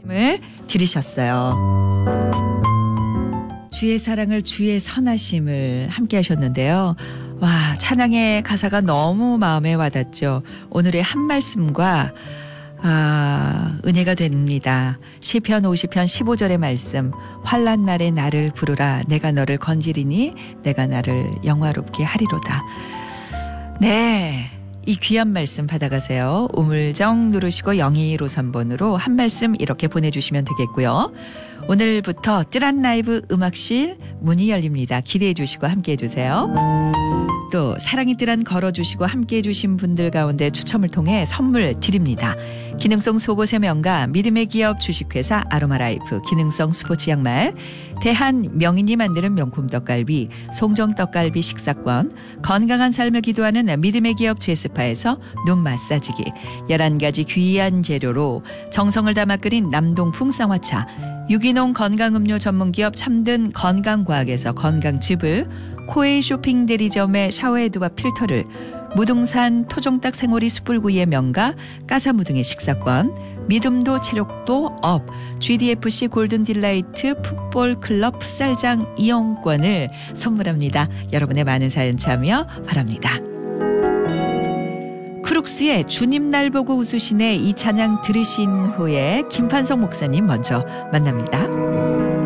을 들으셨어요. 주의 사랑을 주의 선하심을 함께 하셨는데요. 와, 찬양의 가사가 너무 마음에 와닿죠. 오늘의 한 말씀과 은혜가 됩니다. 시편 50편 15절의 말씀. 환난 날에 나를 부르라. 내가 너를 건지리니 내가 나를 영화롭게 하리로다. 네, 이 귀한 말씀 받아가세요. 우물정 누르시고 0253번으로 한 말씀 이렇게 보내주시면 되겠고요. 오늘부터 뜰한 라이브 음악실 문이 열립니다. 기대해 주시고 함께해 주세요. 또 사랑이 뜰한 걸어주시고 함께해 주신 분들 가운데 추첨을 통해 선물 드립니다. 기능성 속옷의 명가 믿음의 기업 주식회사 아로마라이프 기능성 스포츠 양말 대한 명인이 만드는 명품 떡갈비 송정 떡갈비 식사권 건강한 삶을 기도하는 믿음의 기업 제스파에서 눈 마사지기 11가지 귀한 재료로 정성을 담아 끓인 남동풍 쌍화차 유기농 건강음료 전문기업 참든 건강과학에서 건강즙을 코웨이 쇼핑 대리점의 샤워헤드와 필터를 무등산 토종닭 생오리 숯불구이의 명가 까사무등의 식사권 믿음도 체력도 업 GDFC 골든딜라이트 풋볼클럽 풋살장 이용권을 선물합니다. 여러분의 많은 사연 참여 바랍니다. 크룩스의 주님 날 보고 웃으시네 이 찬양 들으신 후에 김판성 목사님 먼저 만납니다.